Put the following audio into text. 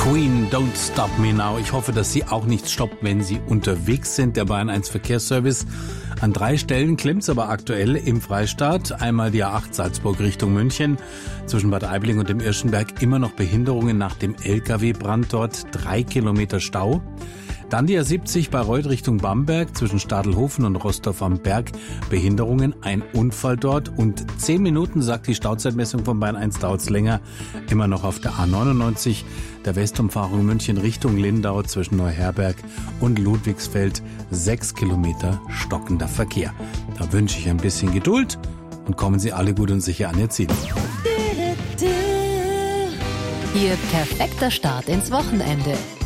Queen, Don't Stop Me Now. Ich hoffe, dass Sie auch nicht stoppt, wenn Sie unterwegs sind. Der Bayern 1 Verkehrsservice. An 3 Stellen klemmt's aber aktuell im Freistaat. Einmal die A8 Salzburg Richtung München. Zwischen Bad Aibling und dem Irschenberg immer noch Behinderungen nach dem LKW-Brand dort. 3 Kilometer Stau. Dann die A70 Bayreuth Richtung Bamberg, zwischen Stadelhofen und Rostorf am Berg. Behinderungen, ein Unfall dort. Und 10 Minuten, sagt die Stauzeitmessung von Bayern 1, dauert's länger. Immer noch auf der A99, der Westumfahrung München Richtung Lindau, zwischen Neuherberg und Ludwigsfeld. 6 Kilometer stockender Verkehr. Da wünsche ich ein bisschen Geduld und kommen Sie alle gut und sicher an Ihr Ziel. Ihr perfekter Start ins Wochenende.